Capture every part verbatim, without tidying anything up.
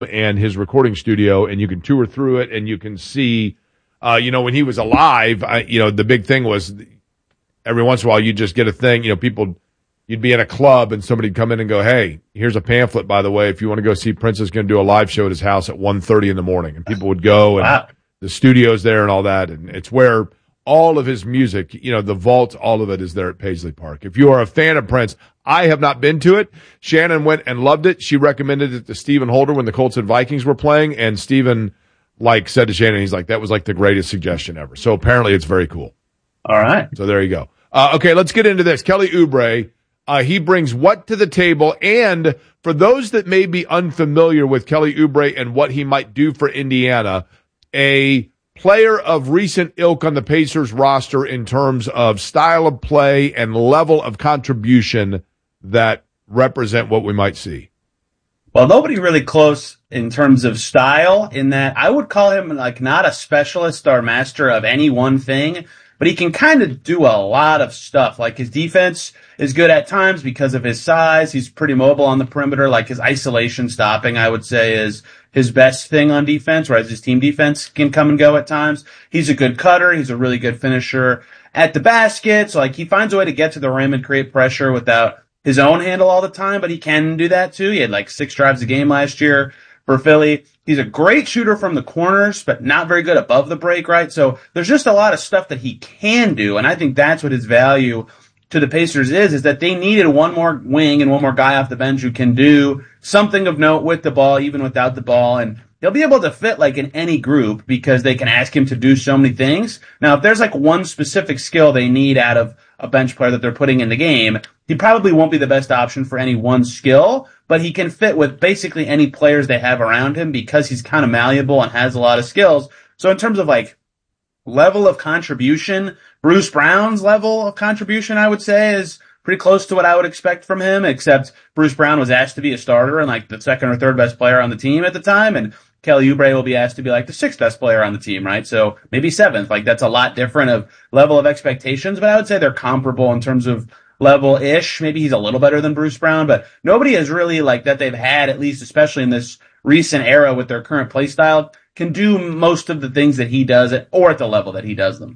and his recording studio, and you can tour through it, and you can see, uh, you know, when he was alive, I, you know, the big thing was every once in a while you just get a thing, you know, people, you'd be in a club and somebody'd come in and go, hey, here's a pamphlet, by the way, if you want to go see Prince is going to do a live show at his house at one thirty in the morning, and people would go, and wow. the studio's there and all that, and it's where all of his music, you know, the vault, all of it is there at Paisley Park. If you are a fan of Prince, I have not been to it. Shannon went and loved it. She recommended it to Stephen Holder when the Colts and Vikings were playing, and Stephen, like, said to Shannon, he's like, that was like the greatest suggestion ever. So apparently it's very cool. All right. So there you go. Uh, okay, let's get into this. Kelly Oubre, uh, he brings what to the table? And for those that may be unfamiliar with Kelly Oubre and what he might do for Indiana, a player of recent ilk on the Pacers roster in terms of style of play and level of contribution that represent what we might see. Well, nobody really close in terms of style, in that I would call him like not a specialist or master of any one thing, but he can kind of do a lot of stuff. Like his defense is good at times because of his size. He's pretty mobile on the perimeter. Like his isolation stopping, I would say, is his best thing on defense, whereas his team defense can come and go at times. He's a good cutter. He's a really good finisher at the basket. So like he finds a way to get to the rim and create pressure without his own handle all the time, but he can do that too. He had like six drives a game last year for Philly. He's a great shooter from the corners, but not very good above the break, right? So there's just a lot of stuff that he can do, and I think that's what his value to the Pacers is, is that they needed one more wing and one more guy off the bench who can do something of note with the ball, even without the ball, and he'll be able to fit like in any group because they can ask him to do so many things. Now, if there's like one specific skill they need out of a bench player that they're putting in the game, he probably won't be the best option for any one skill, but he can fit with basically any players they have around him because he's kind of malleable and has a lot of skills. So in terms of like level of contribution, Bruce Brown's level of contribution, I would say, is pretty close to what I would expect from him, except Bruce Brown was asked to be a starter and like the second or third best player on the team at the time, and Kelly Oubre will be asked to be like the sixth best player on the team, right? So maybe seventh. Like that's a lot different of level of expectations, but I would say they're comparable in terms of level-ish. Maybe he's a little better than Bruce Brown, but nobody has really like that they've had, at least especially in this recent era with their current play style, can do most of the things that he does at, or at the level that he does them.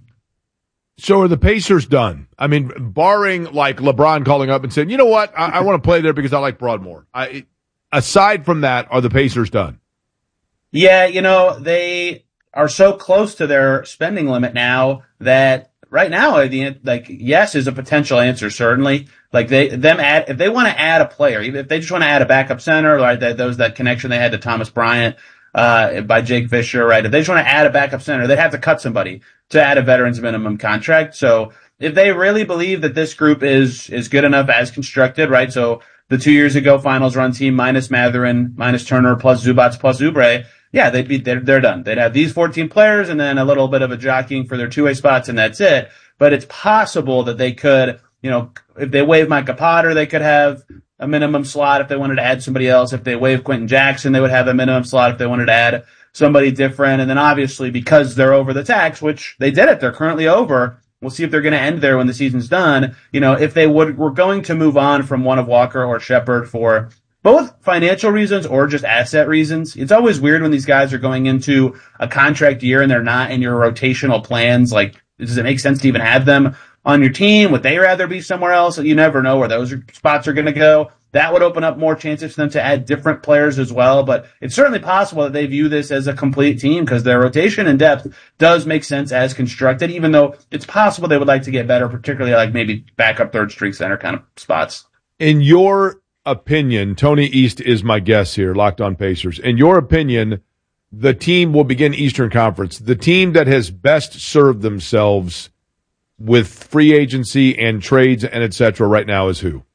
So are the Pacers done? I mean, barring like LeBron calling up and saying, you know what, I, I want to play there because I like Broadmoor. I, aside from that, are the Pacers done? Yeah, you know, they are so close to their spending limit now that right now, the like yes is a potential answer, certainly. Like they them add if they want to add a player, even if they just want to add a backup center, like that, that was that connection they had to Thomas Bryant uh by Jake Fisher, right? If they just want to add a backup center, they'd have to cut somebody to add a veterans minimum contract. So if they really believe that this group is is good enough as constructed, right? So the two years ago finals run team minus Mathurin, minus Turner, plus Zubats, plus Oubre, yeah, they'd be they're, they're done. They'd have these fourteen players and then a little bit of a jockeying for their two-way spots, and that's it. But it's possible that they could, you know, if they waive Micah Potter, they could have a minimum slot if they wanted to add somebody else. If they waive Quentin Jackson, they would have a minimum slot if they wanted to add somebody different. And then obviously because they're over the tax, which they did it, they're currently over. We'll see if they're going to end there when the season's done. You know, if they would, were going to move on from one of Walker or Shepherd for both financial reasons or just asset reasons. It's always weird when these guys are going into a contract year and they're not in your rotational plans. Like, does it make sense to even have them on your team? Would they rather be somewhere else? You never know where those spots are going to go. That would open up more chances for them to add different players as well. But it's certainly possible that they view this as a complete team because their rotation and depth does make sense as constructed, even though it's possible they would like to get better, particularly like maybe backup third string center kind of spots. In your opinion, Tony East is my guest here, Locked On Pacers. In your opinion, the team will begin Eastern Conference. The team that has best served themselves with free agency and trades and et cetera right now is who?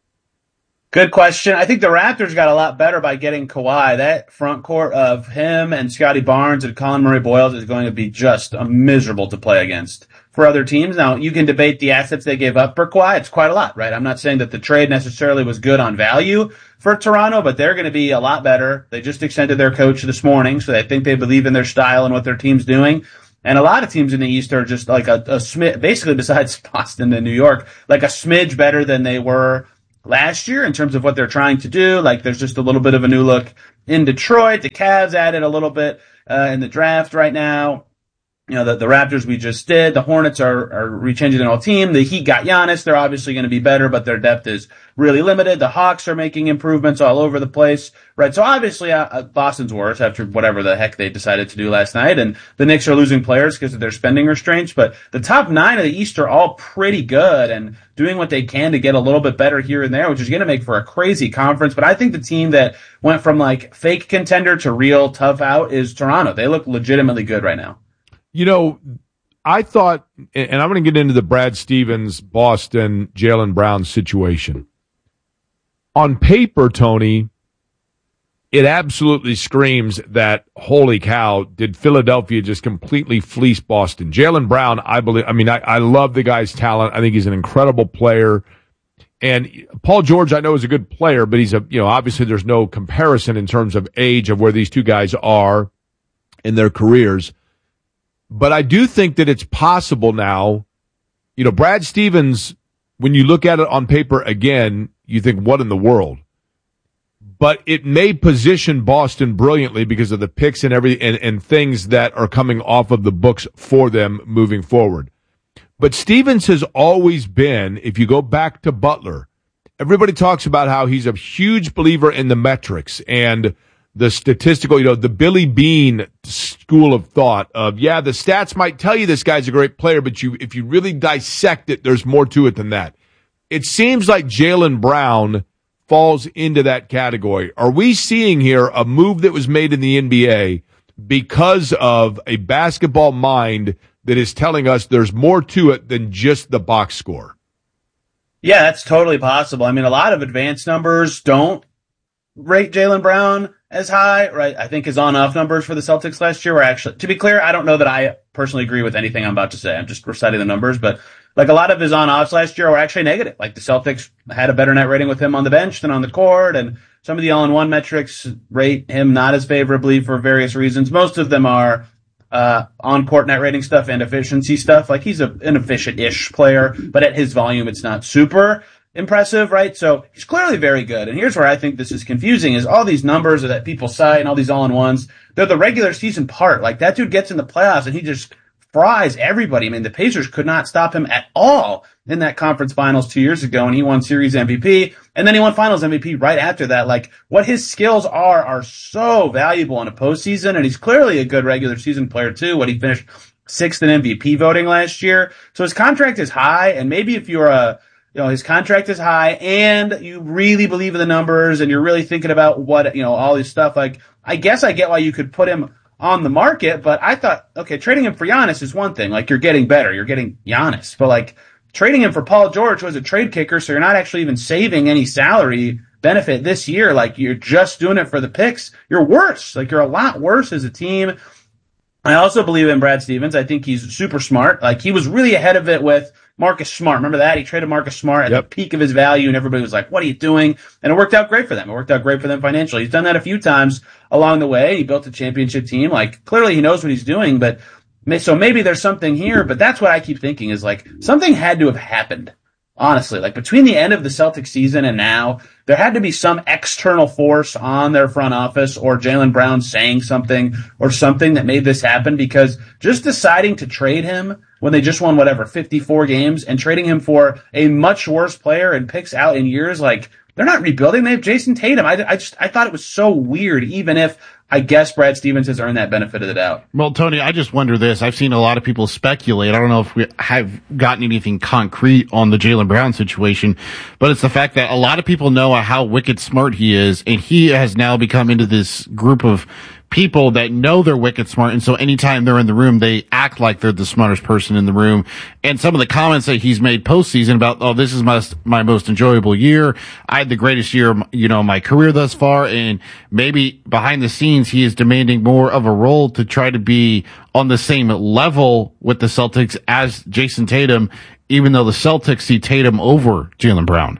Good question. I think the Raptors got a lot better by getting Kawhi. That front court of him and Scotty Barnes and Colin Murray-Boyles is going to be just uh, miserable to play against for other teams. Now, you can debate the assets they gave up for Kawhi. It's quite a lot, right? I'm not saying that the trade necessarily was good on value for Toronto, but they're going to be a lot better. They just extended their coach this morning, so I think they believe in their style and what their team's doing. And a lot of teams in the East are just like a, a smidge, basically besides Boston and New York, like a smidge better than they were last year in terms of what they're trying to do. Like there's just a little bit of a new look in Detroit. The Cavs added a little bit uh, in the draft right now. You know, the, the Raptors we just did. The Hornets are, are rechanging their whole team. The Heat got Giannis. They're obviously going to be better, but their depth is really limited. The Hawks are making improvements all over the place, right? So obviously uh, Boston's worse after whatever the heck they decided to do last night. And the Knicks are losing players because of their spending restraints. But the top nine of the East are all pretty good and doing what they can to get a little bit better here and there, which is going to make for a crazy conference. But I think the team that went from like fake contender to real tough out is Toronto. They look legitimately good right now. You know, I thought, and I'm going to get into the Brad Stevens, Boston, Jaylen Brown situation. On paper, Tony, it absolutely screams that, holy cow, did Philadelphia just completely fleece Boston? Jaylen Brown, I believe, I mean, I, I love the guy's talent. I think he's an incredible player. And Paul George, I know, is a good player, but he's a, you know, obviously there's no comparison in terms of age of where these two guys are in their careers. But I do think that it's possible now. You know, Brad Stevens, when you look at it on paper again, you think, what in the world? But it may position Boston brilliantly because of the picks and every and, and things that are coming off of the books for them moving forward. But Stevens has always been, if you go back to Butler, everybody talks about how he's a huge believer in the metrics and the statistical, you know, the Billy Beane school of thought of, yeah, the stats might tell you this guy's a great player, but you, if you really dissect it, there's more to it than that. It seems like Jaylen Brown falls into that category. Are we seeing here a move that was made in the N B A because of a basketball mind that is telling us there's more to it than just the box score? Yeah, that's totally possible. I mean, a lot of advanced numbers don't rate Jaylen Brown as high, right? I think his on-off numbers for the Celtics last year were actually, to be clear, I don't know that I personally agree with anything I'm about to say. I'm just reciting the numbers, but like a lot of his on-offs last year were actually negative. Like the Celtics had a better net rating with him on the bench than on the court, and some of the all-in-one metrics rate him not as favorably for various reasons. Most of them are uh on-court net rating stuff and efficiency stuff. Like he's a, an efficient-ish player, but at his volume, it's not super impressive, right? So he's clearly very good. And here's where I think this is confusing is all these numbers that people cite and all these all-in-ones, they're the regular season part. Like that dude gets in the playoffs and he just fries everybody. I mean, the Pacers could not stop him at all in that conference finals two years ago, and he won series M V P, and then he won finals M V P right after that. Like what his skills are are so valuable in a postseason, and he's clearly a good regular season player too. What he finished sixth in M V P voting last year. So his contract is high, and maybe if you're a You know, his contract is high and you really believe in the numbers and you're really thinking about what, you know, all this stuff. Like, I guess I get why you could put him on the market, but I thought, okay, trading him for Giannis is one thing. Like, you're getting better. You're getting Giannis. But, like, trading him for Paul George was a trade kicker, so you're not actually even saving any salary benefit this year. Like, you're just doing it for the picks. You're worse. Like, you're a lot worse as a team. I also believe in Brad Stevens. I think he's super smart. Like, he was really ahead of it with Marcus Smart. Remember that? He traded Marcus Smart at yep. the peak of his value, and everybody was like, what are you doing? And it worked out great for them. It worked out great for them financially. He's done that a few times along the way. He built a championship team. Like, clearly he knows what he's doing, but so maybe there's something here, but that's what I keep thinking is like, something had to have happened. Honestly, like between the end of the Celtics season and now, there had to be some external force on their front office or Jaylen Brown saying something or something that made this happen, because just deciding to trade him when they just won whatever fifty-four games and trading him for a much worse player and picks out in years, like they're not rebuilding. They have Jason Tatum. I, I just I thought it was so weird, even if I guess Brad Stevens has earned that benefit of the doubt. Well, Tony, I just wonder this. I've seen a lot of people speculate. I don't know if we have gotten anything concrete on the Jaylen Brown situation, but it's the fact that a lot of people know how wicked smart he is, and he has now become into this group of people that know they're wicked smart, and so anytime they're in the room, they act like they're the smartest person in the room. And some of the comments that he's made postseason about, oh, this is my my most enjoyable year. I had the greatest year, you know, my career thus far, and maybe behind the scenes, he is demanding more of a role to try to be on the same level with the Celtics as Jason Tatum, even though the Celtics see Tatum over Jaylen Brown.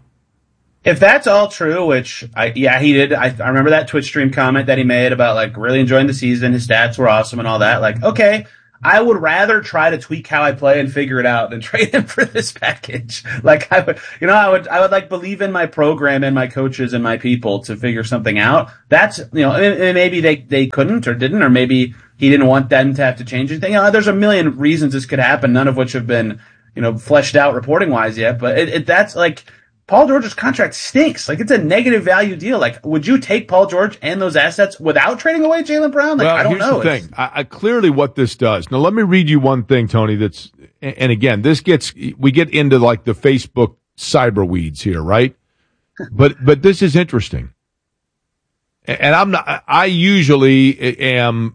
If that's all true, which I, yeah, he did. I, I remember that Twitch stream comment that he made about like really enjoying the season. His stats were awesome and all that. Like, okay, I would rather try to tweak how I play and figure it out than trade him for this package. Like I would, you know, I would, I would like believe in my program and my coaches and my people to figure something out. That's, you know, and maybe they, they couldn't or didn't, or maybe he didn't want them to have to change anything. You know, there's a million reasons this could happen, none of which have been, you know, fleshed out reporting wise yet, but it, it that's like, Paul George's contract stinks. Like, it's a negative value deal. Like, would you take Paul George and those assets without trading away Jaylen Brown? Like, well, I don't here's know. The thing. I, I, clearly what this does. Now, let me read you one thing, Tony, that's, and again, this gets, we get into like the Facebook cyber weeds here, right? But, but this is interesting. And I'm not, I usually am,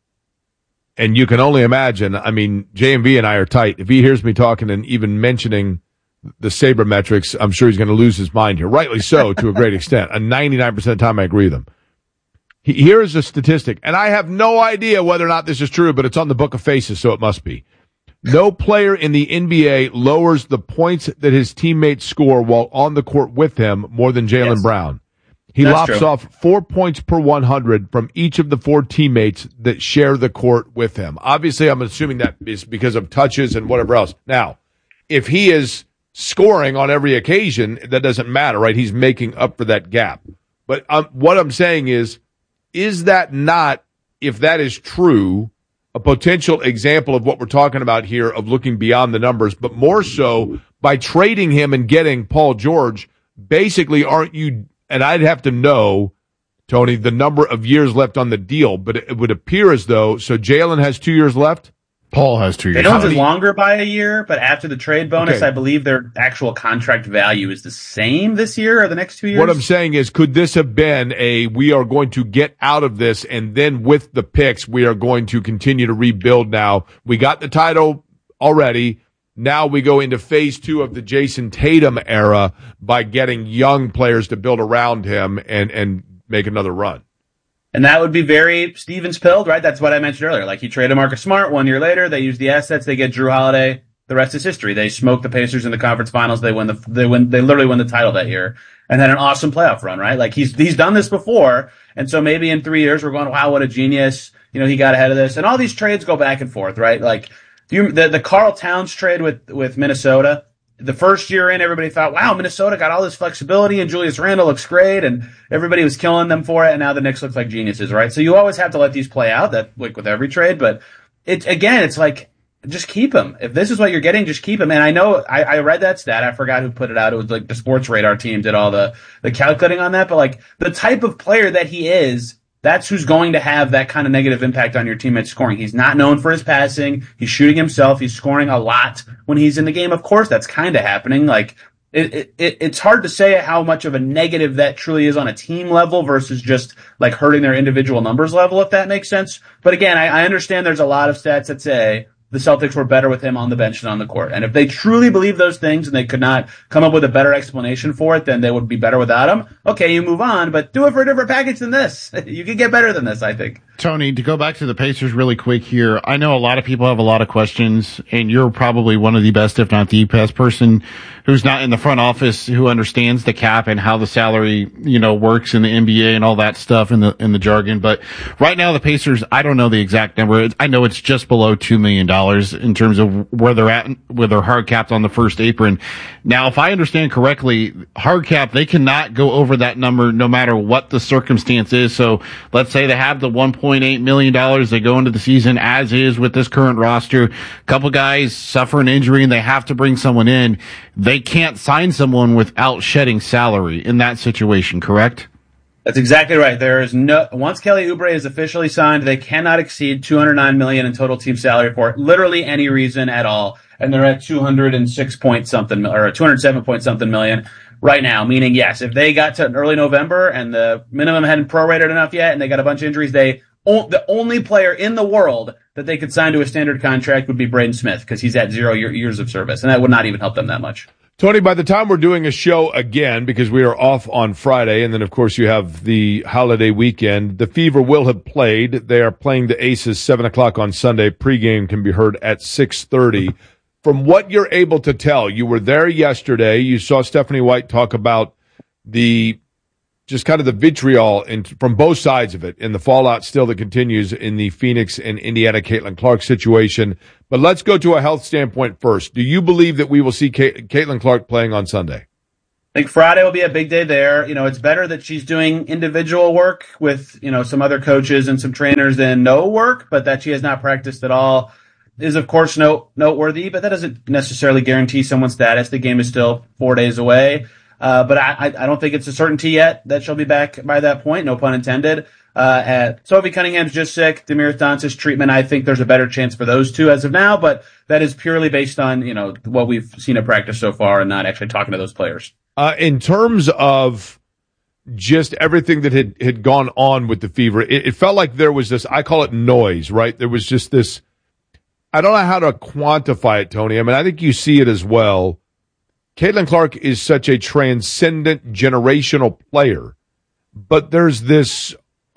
and you can only imagine, I mean, J M V and I are tight. If he hears me talking and even mentioning the sabermetrics, I'm sure he's going to lose his mind here. Rightly so, to a great extent. And ninety-nine percent of the time I agree with him. He, here is a statistic, and I have no idea whether or not this is true, but it's on the Book of Faces, so it must be. No player in the N B A lowers the points that his teammates score while on the court with him more than Jaylen Yes. Brown. He That's lops true. off four points per one hundred from each of the four teammates that share the court with him. Obviously, I'm assuming that is because of touches and whatever else. Now, if he is scoring on every occasion, that doesn't matter, right? He's making up for that gap. But um, what I'm saying is, is that not, if that is true, a potential example of what we're talking about here of looking beyond the numbers, but more so by trading him and getting Paul George, basically aren't you, and I'd have to know, Tony, the number of years left on the deal, but it would appear as though, so Jaylen has two years left? Paul has two years. Jones is longer by a year, but after the trade bonus, Okay. I believe their actual contract value is the same this year or the next two years. What I'm saying is, could this have been a, we are going to get out of this, and then with the picks, we are going to continue to rebuild now. We got the title already. Now we go into phase two of the Jason Tatum era by getting young players to build around him and, and make another run. And that would be very Stevens pilled, right? That's what I mentioned earlier. Like, he traded Marcus Smart one year later. They use the assets. They get Drew Holiday. The rest is history. They smoke the Pacers in the conference finals. They win the, they win, they literally win the title that year and had an awesome playoff run, right? Like, he's, he's done this before. And so maybe in three years we're going, wow, what a genius. You know, he got ahead of this. And all these trades go back and forth, right? Like, you, the, the Karl Towns trade with, with Minnesota. The first year in, everybody thought, wow, Minnesota got all this flexibility and Julius Randle looks great and everybody was killing them for it. And now the Knicks look like geniuses, right? So you always have to let these play out, that like with every trade. But it, again, it's like, just keep him. If this is what you're getting, just keep him. And I know I, I read that stat. I forgot who put it out. It was like the Sports Radar team did all the, the calculating on that. But like the type of player that he is, that's who's going to have that kind of negative impact on your teammates scoring. He's not known for his passing. He's shooting himself. He's scoring a lot when he's in the game. Of course, that's kind of happening. Like it, it, it's hard to say how much of a negative that truly is on a team level versus just like hurting their individual numbers level, if that makes sense. But again, I, I understand there's a lot of stats that say the Celtics were better with him on the bench than on the court. And if they truly believe those things and they could not come up with a better explanation for it, then they would be better without him. Okay, you move on, but do it for a different package than this. You could get better than this, I think. Tony, to go back to the Pacers really quick here, I know a lot of people have a lot of questions, and you're probably one of the best, if not the best person who's not in the front office who understands the cap and how the salary, you know, works in the N B A and all that stuff in the in the jargon. But right now, the Pacers, I don't know the exact number. I know it's just below two million dollars in terms of where they're at, where they're hard capped on the first apron. Now, if I understand correctly, hard cap, they cannot go over that number no matter what the circumstance is. So let's say they have the one point eight million dollars. They go into the season as is with this current roster. A couple guys suffer an injury and they have to bring someone in. They can't sign someone without shedding salary in that situation, correct? That's exactly right. There is no, once Kelly Oubre is officially signed, they cannot exceed two hundred nine million dollars in total team salary for literally any reason at all. And they're at two hundred six point something, or two hundred seven point something million right now. Meaning, yes, if they got to early November and the minimum hadn't prorated enough yet and they got a bunch of injuries, they, the only player in the world that they could sign to a standard contract would be Braden Smith because he's at zero year, years of service. And that would not even help them that much. Tony, by the time we're doing a show again, because we are off on Friday, and then, of course, you have the holiday weekend, the Fever will have played. They are playing the Aces seven o'clock on Sunday. Pregame can be heard at six thirty. From what you're able to tell, you were there yesterday. You saw Stephanie White talk about the just kind of the vitriol in, from both sides of it and the fallout still that continues in the Phoenix and Indiana Caitlin Clark situation. But let's go to a health standpoint first. Do you believe that we will see Kate, Caitlin Clark playing on Sunday? I think Friday will be a big day there. You know, it's better that she's doing individual work with, you know, some other coaches and some trainers than no work, but that she has not practiced at all is, of course, note, noteworthy, but that doesn't necessarily guarantee someone's status. The game is still four days away. Uh, but I, I don't think it's a certainty yet that she'll be back by that point, no pun intended. Uh, at Sophie Cunningham's just sick. Demiris Doncic's treatment, I think there's a better chance for those two as of now, but that is purely based on, you know, what we've seen at practice so far and not actually talking to those players. Uh, in terms of just everything that had, had gone on with the fever, it, it felt like there was this, I call it noise, right? There was just this, I don't know how to quantify it, Tony. I mean, I think you see it as well. Caitlin Clark is such a transcendent generational player, but there's this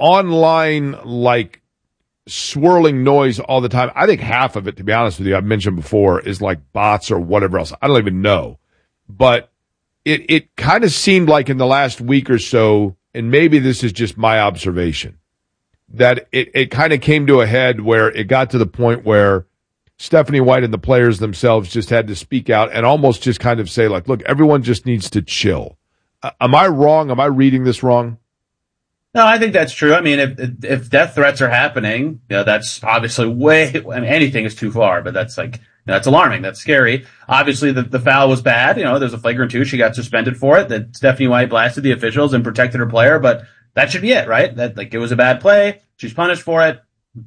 online, like, swirling noise all the time. I think half of it, to be honest with you, I've mentioned before, is like bots or whatever else. I don't even know. But it, it kind of seemed like in the last week or so, and maybe this is just my observation, that it, it kind of came to a head where it got to the point where Stephanie White and the players themselves just had to speak out and almost just kind of say, like, look, everyone just needs to chill. Uh, am I wrong? Am I reading this wrong? No, I think that's true. I mean, if if death threats are happening, you know, that's obviously way, I mean, anything is too far, but that's like, you know, that's alarming. That's scary. Obviously, the, the foul was bad. You know, there's a flagrant two. She got suspended for it. That Stephanie White blasted the officials and protected her player, but that should be it, right? That, like, it was a bad play. She's punished for it.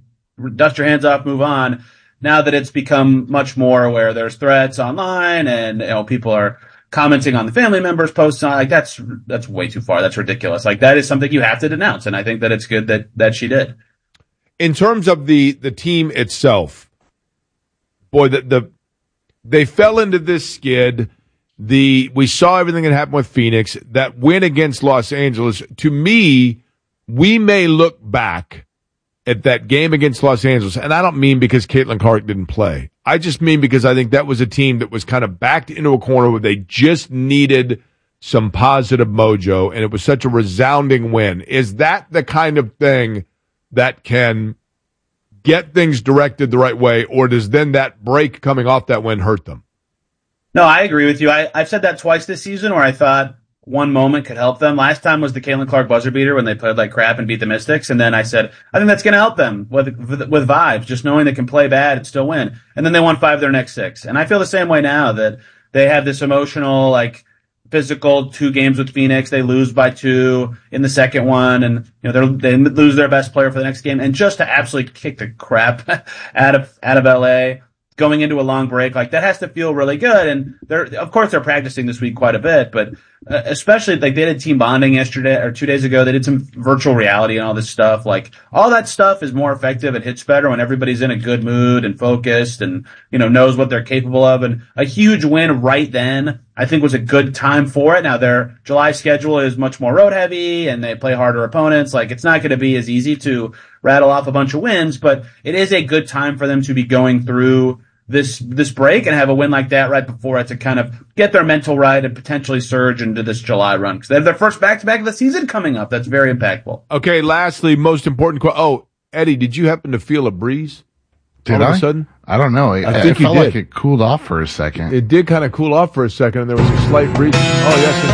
Dust your hands off, move on. Now that it's become much more where there's threats online and, you know, people are commenting on the family members' posts on, like, that's, that's way too far. That's ridiculous. Like, that is something you have to denounce. And I think that it's good that, that she did. In terms of the, the team itself, boy, the, the, they fell into this skid. The, we saw everything that happened with Phoenix. That win against Los Angeles, to me, we may look back at that game against Los Angeles, and I don't mean because Caitlin Clark didn't play. I just mean because I think that was a team that was kind of backed into a corner where they just needed some positive mojo, and it was such a resounding win. Is that the kind of thing that can get things directed the right way, or does then that break coming off that win hurt them? No, I agree with you. I, I've said that twice this season where I thought one moment could help them. Last time was the Caitlin Clark buzzer beater when they played like crap and beat the Mystics. And then I said, I think that's going to help them with, with, with vibes, just knowing they can play bad and still win. And then they won five of their next six. And I feel the same way now that they have this emotional, like, physical two games with Phoenix. They lose by two in the second one. And, you know, they lose their best player for the next game. And just to absolutely kick the crap out of, out of L A going into a long break, like, that has to feel really good. And they're, of course, they're practicing this week quite a bit, but uh, especially, like, they did team bonding yesterday or two days ago. They did some virtual reality and all this stuff. Like, all that stuff is more effective. It hits better when everybody's in a good mood and focused and, you know, knows what they're capable of. And a huge win right then, I think, was a good time for it. Now, their July schedule is much more road heavy and they play harder opponents. Like, it's not going to be as easy to rattle off a bunch of wins, but it is a good time for them to be going through this this break and have a win like that right before it to kind of get their mental right and potentially surge into this July run because they have their first back-to-back of the season coming up. That's very impactful. Okay, lastly, most important question. Oh, Eddie, did you happen to feel a breeze? Did all I? of a sudden? I don't know. I, I think it you felt did. like it cooled off for a second. It did kind of cool off for a second, and there was a slight breeze. Oh, yes, in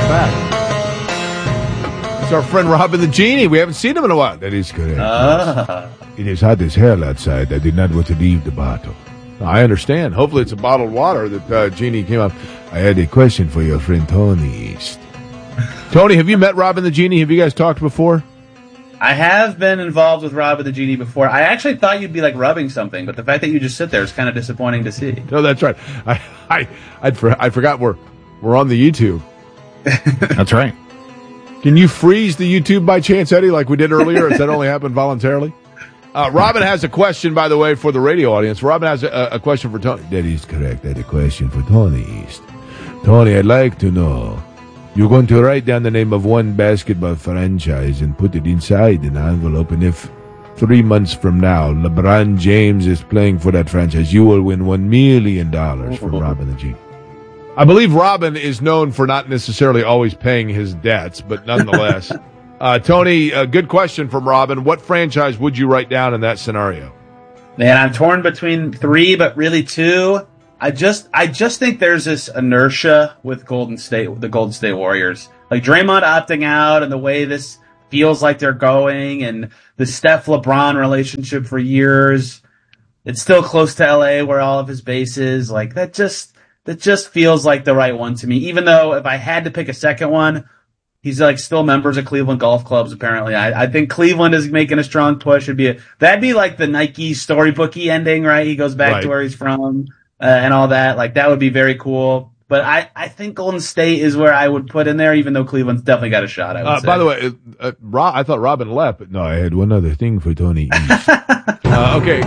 fact. It's our friend Robin the Genie. We haven't seen him in a while. That is correct. Uh. It is hot as hell outside. I did not want to leave the bottle. I understand. Hopefully it's a bottled water that uh, Genie came up. I had a question for your friend Tony East. Tony, have you met Robin the Genie? Have you guys talked before? I have been involved with Robin the Genie before. I actually thought you'd be like rubbing something, but the fact that you just sit there is kind of disappointing to see. No, that's right. I I I'd for, I forgot we're we're on the YouTube. That's right. Can you freeze the YouTube by chance, Eddie, like we did earlier? Or does that only happen voluntarily? Uh, Robin has a question, by the way, for the radio audience. Robin has a, a question for Tony. That is correct. I had a question for Tony East. Tony, I'd like to know, you're going to write down the name of one basketball franchise and put it inside an envelope, and if three months from now LeBron James is playing for that franchise, you will win one million dollars from Robin the Genie. I believe Robin is known for not necessarily always paying his debts, but nonetheless, Uh, Tony, a good question from Robin. What franchise would you write down in that scenario? Man, I'm torn between three, but really two. I just, I just think there's this inertia with Golden State, the Golden State Warriors. Like Draymond opting out, and the way this feels like they're going, and the Steph LeBron relationship for years. It's still close to L A, where all of his base is. Like that just, that just feels like the right one to me. Even though if I had to pick a second one, he's like still members of Cleveland golf clubs. Apparently, I, I think Cleveland is making a strong push. It'd be a, that'd be like the Nike storybooky ending, right? He goes back Right. to where he's from uh, and all that. Like that would be very cool. But I, I think Golden State is where I would put in there, even though Cleveland's definitely got a shot. I would Uh, say. by the way, uh, uh, Rob, I thought Robin left, but no, I had one other thing for Tony. East. uh, okay.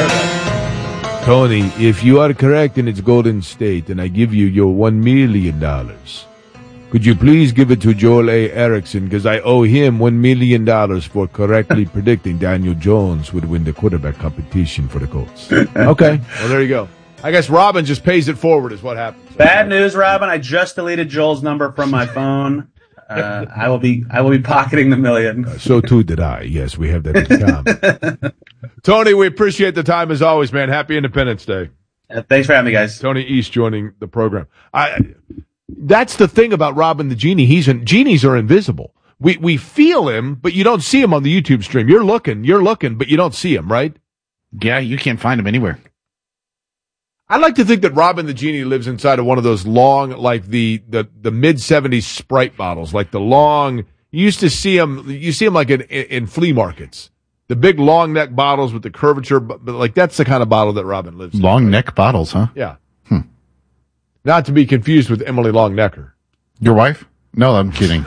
Tony, if you are correct and it's Golden State, and I give you your one million dollars, could you please give it to Joel A. Erickson, because I owe him one million dollars for correctly predicting Daniel Jones would win the quarterback competition for the Colts. Okay. Well, there you go. I guess Robin just pays it forward is what happens. Bad news, Robin. I just deleted Joel's number from my phone. Uh, I will be I will be pocketing the million. Uh, so too did I. Yes, we have that in common. Tony, we appreciate the time as always, man. Happy Independence Day. Uh, thanks for having me, guys. Tony East joining the program. I. That's the thing about Robin the Genie. He's in, genies are invisible. We we feel him, but you don't see him on the YouTube stream. You're looking, you're looking, but you don't see him, right? Yeah, you can't find him anywhere. I like to think that Robin the Genie lives inside of one of those long, like the the, the mid seventies Sprite bottles, like the long. You used to see him. You see him like in, in, in flea markets, the big long neck bottles with the curvature. But like that's the kind of bottle that Robin lives in. Long neck bottles, huh? Yeah. Hmm. Not to be confused with Emily Longnecker. Your wife? No, I'm kidding.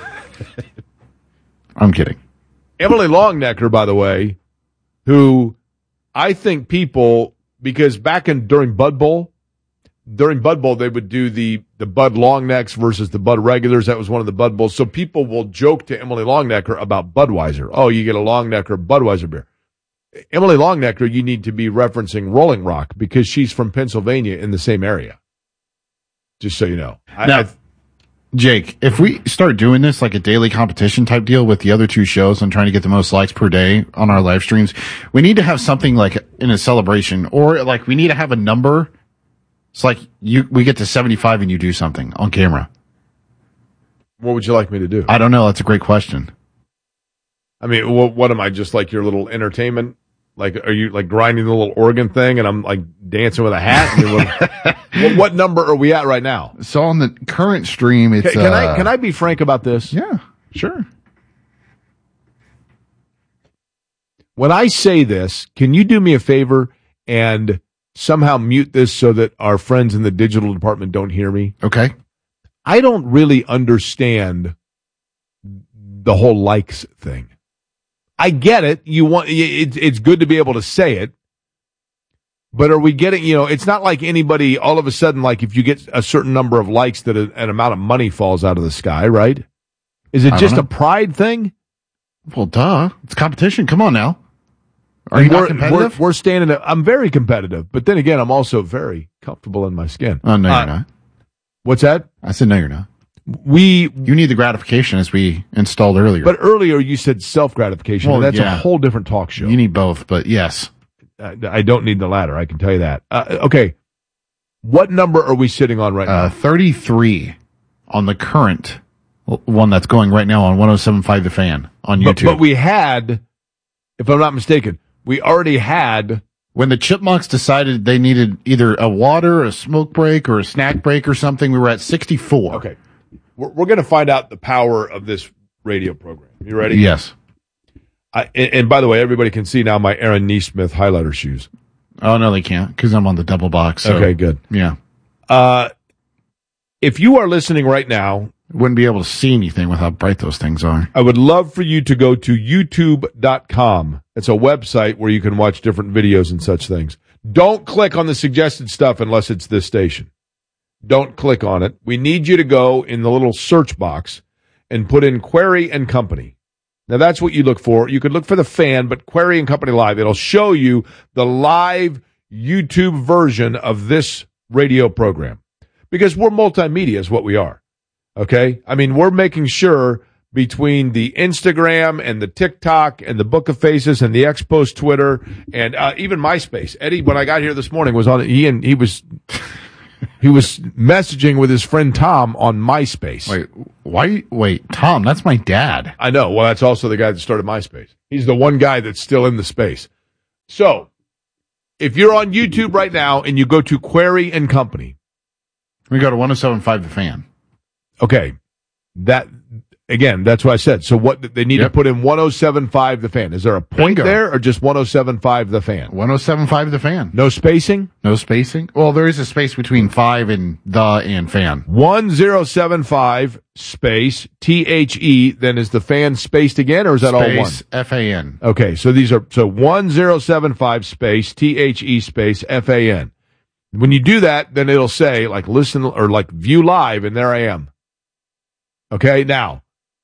I'm kidding. Emily Longnecker, by the way, who I think people, because back in during Bud Bowl, during Bud Bowl, they would do the, the Bud Longnecks versus the Bud Regulars. That was one of the Bud Bowls. So people will joke to Emily Longnecker about Budweiser. Oh, you get a Longnecker Budweiser beer. Emily Longnecker, you need to be referencing Rolling Rock because she's from Pennsylvania in the same area. Just so you know. I, Now, I, Jake, if we start doing this like a daily competition type deal with the other two shows and trying to get the most likes per day on our live streams, we need to have something like in a celebration, or like we need to have a number. It's like you, we get to seventy-five and you do something on camera. what would you like me to do? I don't know. That's a great question. I mean, what, what am I, just like your little entertainment? Like, are you like grinding the little organ thing and I'm like dancing with a hat? I mean, what, what, what number are we at right now? So on the current stream, it's Can, can uh, I can I be frank about this? Yeah, sure. When I say this, can you do me a favor and somehow mute this so that our friends in the digital department don't hear me? Okay. I don't really understand the whole likes thing. I get it. You want it, it's good to be able to say it, but are we getting? You know, it's not like anybody all of a sudden, like if you get a certain number of likes, that a, an amount of money falls out of the sky, right? Is it I just don't a know. pride thing? Well, duh. It's competition. Come on now. Are And you not we're, competitive? We're, we're standing. Up, I'm very competitive, but then again, I'm also very comfortable in my skin. oh no, Uh, you're not. What's that? I said no, you're not. We. You need the gratification, as we installed earlier. But earlier you said self gratification. Well, and that's yeah. a whole different talk show. you need both. But yes, Uh, I don't need the latter. I can tell you that. Uh, okay. What number are we sitting on right uh, now? thirty-three on the current one that's going right now on one oh seven point five The Fan on But, YouTube. but we had, if I'm not mistaken, we already had. When the Chipmunks decided they needed either a water, a smoke break, or a snack break or something, we were at sixty-four. Okay. We're, we're going to find out the power of this radio program. You ready? Yes. I, and, and by the way, everybody can see now my Aaron Neesmith highlighter shoes. Oh, no, they can't because I'm on the double box. So, Okay, good. Yeah. Uh, if you are listening right now, Wouldn't be able to see anything with how bright those things are. I would love for you to go to youtube dot com. It's a website where you can watch different videos and such things. Don't click on the suggested stuff unless it's this station. Don't click on it. We need you to go in the little search box and put in Query and Company. Now, that's what you look for. You could look for The Fan, but Query and Company Live. It'll show you the live YouTube version of this radio program because we're multimedia is what we are. Okay? I mean, we're making sure between the Instagram and the TikTok and the Book of Faces and the Expos Twitter and uh, even MySpace. Eddie, when I got here this morning, was on. He and he was he was messaging with his friend Tom on MySpace. Wait, why? Wait, Tom, that's my dad. I know. Well, that's also the guy that started MySpace. He's the one guy that's still in the space. So, if you're on YouTube right now and you go to Query and Company, we go to one oh seven point five The Fan. Okay, that. Again, that's what I said. So what they need Yep. to put in one oh seven point five The Fan. Is there a point Bingo. there or just one oh seven point five The Fan? one oh seven point five The Fan. No spacing? No spacing? Well, there is a space between five and the and fan. one oh seven point five space T H E, then is the fan spaced again or is that Space, all one? F A N. Okay, so these are, so one oh seven point five space T H E space F A N. When you do that, then it'll say like listen or like view live and there I am. Okay, now.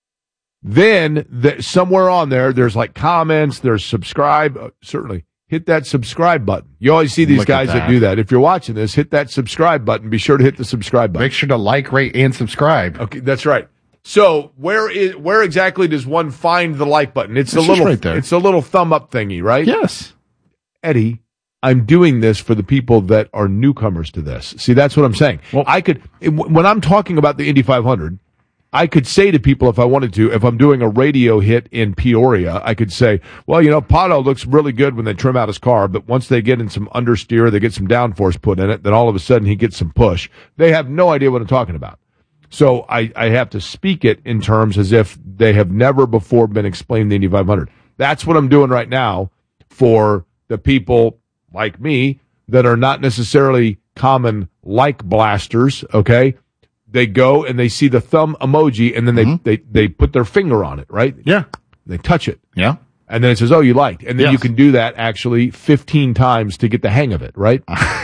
Then the, somewhere on there, there's like comments, there's subscribe. Uh, certainly, hit that subscribe button. You always see these Look at guys that. that. do that. If you're watching this, hit that subscribe button. Be sure to hit the subscribe button. Make sure to like, rate, and subscribe. Okay, that's right. So where is where exactly does one find the like button? It's, It's a just little right there. It's a little thumb up thingy, right? Yes. Eddie, I'm doing this for the people that are newcomers to this. See, that's what I'm saying. Well- I could when I'm talking about the Indy five hundred. I could say to people if I wanted to, if I'm doing a radio hit in Peoria, I could say, well, you know, Pato looks really good when they trim out his car, but once they get in some understeer, they get some downforce put in it, then all of a sudden he gets some push. They have no idea what I'm talking about. So I, I have to speak it in terms as if they have never before been explained the Indy five hundred. That's what I'm doing right now for the people like me that are not necessarily common like blasters, okay? They go and they see the thumb emoji and then they, mm-hmm. they, they put their finger on it, right? Yeah. They touch it. Yeah. And then it says, oh, you liked. And then Yes. you can do that actually fifteen times to get the hang of it, right?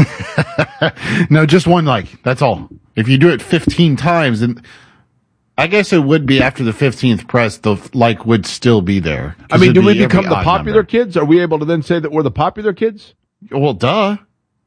No, just one like. That's all. If you do it fifteen times, and I guess it would be after the fifteenth press, the like would still be there. I mean, do we every become the odd popular number. kids? Are we able to then say that we're the popular kids? Well, duh.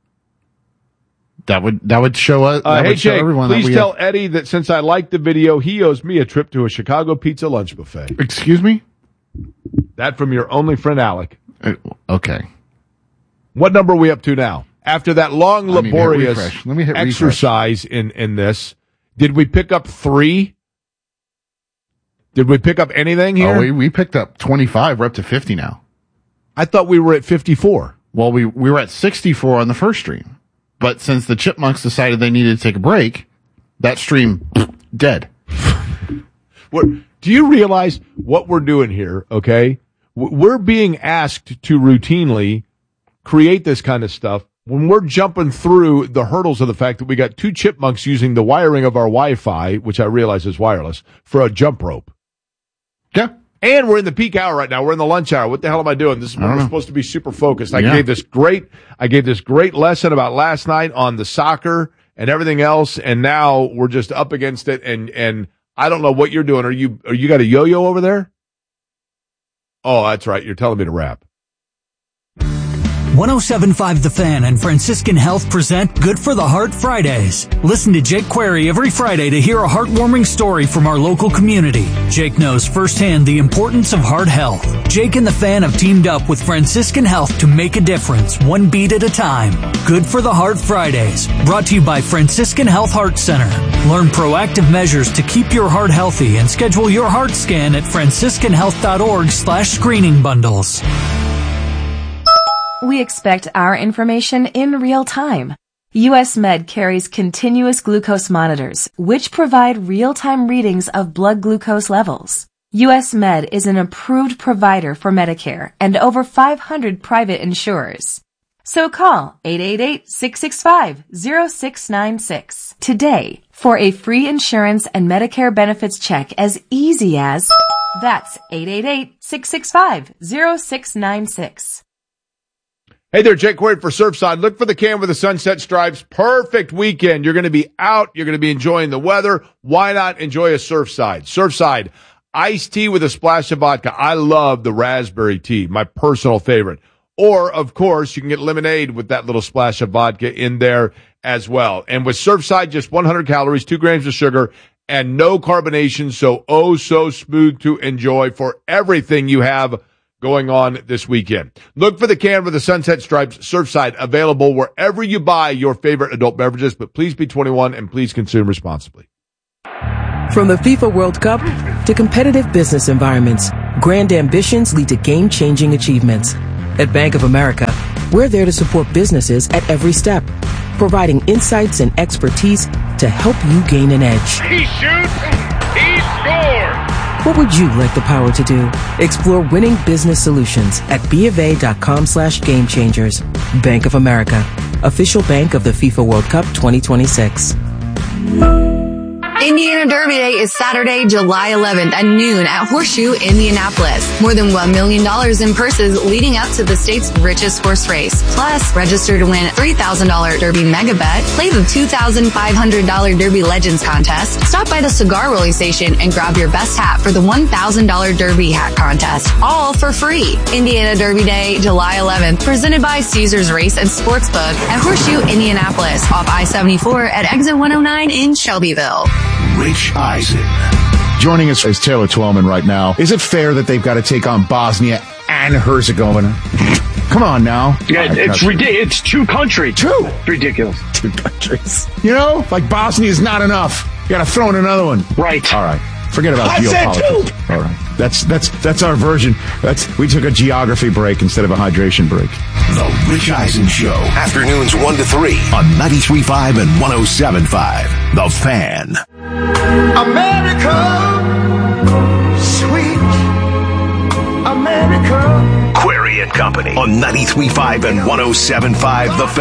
That would that would show us. Uh, that hey, would show Jake, everyone please that we tell have, Eddie that since I liked the video, he owes me a trip to a Chicago pizza lunch buffet. Excuse me. That from your only friend, Alec. Uh, okay. What number are we up to now? After that long, Let me hit laborious refresh. Let me hit refresh. exercise in, in this, did we pick up three? Did we pick up anything here? Oh, we we picked up twenty-five. We're up to fifty now. I thought we were at fifty-four. Well, we we were at sixty-four on the first stream. But since the Chipmunks decided they needed to take a break, that stream, dead. We're, do you realize what we're doing here, okay? We're being asked to routinely create this kind of stuff when we're jumping through the hurdles of the fact that we got two chipmunks using the wiring of our Wi-Fi, which I realize is wireless, for a jump rope. Yeah. And we're in the peak hour right now. We're in the lunch hour. What the hell am I doing? This is when we're know. supposed to be super focused. I Yeah. gave this great, I gave this great lesson about last night on the soccer and everything else. And now we're just up against it. And, and I don't know what you're doing. Are you, are you got a yo-yo over there? Oh, that's right. You're telling me to rap. one oh seven point five The Fan and Franciscan Health present Good for the Heart Fridays. Listen to Jake Query every Friday to hear a heartwarming story from our local community. Jake knows firsthand the importance of heart health. Jake and the Fan have teamed up with Franciscan Health to make a difference, one beat at a time. Good for the Heart Fridays, brought to you by Franciscan Health Heart Center. Learn proactive measures to keep your heart healthy and schedule your heart scan at franciscan health dot org slash screening bundles. We expect our information in real time. U S Med carries continuous glucose monitors, which provide real-time readings of blood glucose levels. U S Med is an approved provider for Medicare and over five hundred private insurers. So call eight eight eight, six six five, zero six nine six today for a free insurance and Medicare benefits check as easy as that's eight eight eight, six six five, zero six nine six. Hey there, Jake Query for Surfside. Look for the can with the sunset stripes. Perfect weekend. You're going to be out. You're going to be enjoying the weather. Why not enjoy a Surfside? Surfside, iced tea with a splash of vodka. I love the raspberry tea, my personal favorite. Or, of course, you can get lemonade with that little splash of vodka in there as well. And with Surfside, just one hundred calories, two grams of sugar, and no carbonation, so oh so smooth to enjoy for everything you have going on this weekend. Look for the can with the Sunset Stripes Surfside, available wherever you buy your favorite adult beverages, but please be twenty-one and please consume responsibly. From the FIFA World Cup to competitive business environments, grand ambitions lead to game-changing achievements. At Bank of America, we're there to support businesses at every step, providing insights and expertise to help you gain an edge. He shoots, he scores! What would you like the power to do? Explore winning business solutions at BofA.com slash game changers. Bank of America, official bank of the FIFA World Cup twenty twenty-six. Indiana Derby Day is Saturday, July eleventh at noon at Horseshoe, Indianapolis. More than one million dollars in purses leading up to the state's richest horse race. Plus, register to win a three thousand dollars Derby Mega Bet, play the two thousand five hundred dollars Derby Legends contest, stop by the cigar rolling station and grab your best hat for the one thousand dollars Derby Hat contest. All for free. Indiana Derby Day, July eleventh, presented by Caesars Race and Sportsbook at Horseshoe, Indianapolis, off I seventy-four at exit one oh nine in Shelbyville. Rich Eisen. Joining us is Taylor Twellman right now. Is it fair that they've got to take on Bosnia and Herzegovina? Come on now. Yeah, it's ridiculous. It's two countries. Two. Ridiculous. Two countries. You know, like Bosnia is not enough. You got to throw in another one. Right. All right. Forget about I geopolitics. said two. All right. That's that's that's our version. That's we took a geography break instead of a hydration break. The Rich Eisen Show. Afternoons one to three on ninety-three point five and one oh seven point five. The Fan. America, sweet America. Query and Company on ninety-three point five and one oh seven point five. The Fan.